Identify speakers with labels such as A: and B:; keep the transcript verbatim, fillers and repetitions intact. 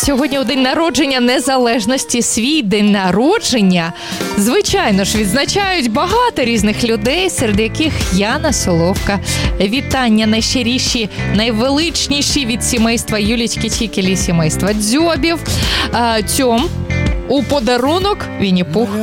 A: сьогодні у день народження незалежності. Свій день народження, звичайно ж, відзначають багато різних людей, серед яких Яна Соловка. Вітання найщиріші, найвеличніші від сімейства Юлічки Чікілі, сімейства Дзьобів. Цьом у подарунок Вінні-Пух.